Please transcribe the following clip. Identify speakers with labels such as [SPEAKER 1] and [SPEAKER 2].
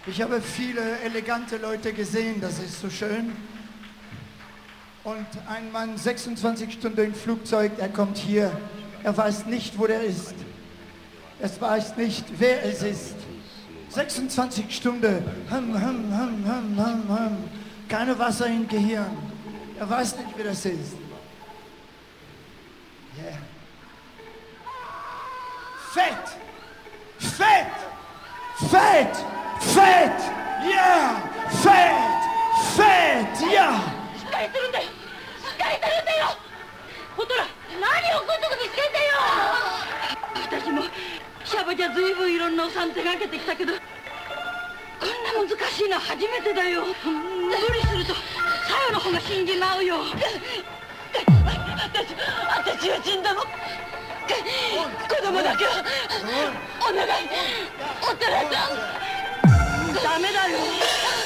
[SPEAKER 1] Ich habe viele elegante Leute gesehen, das ist so schön. Und ein Mann, 26 Stunden im Flugzeug, er kommt hier. Er weiß nicht, wo er ist. Er weiß nicht, wer es ist. 26 Stunden. Keine Wasser im Gehirn. Er weiß nicht, wer das ist. Yeah. Fett! Fett! Fett! Fett! Ja! Fett! Fett! Ja!
[SPEAKER 2] しっかりするんだよ！しっかりするんだよ！ほら、何をグズグズしてんだよ！私もシャバじゃずいぶんいろんなお産手がけてきたけど、こんな難しいの初めてだよ。無理するとサヨの方が死んじまうよ。私は死んだの。子供だけはお願い、お寺さん。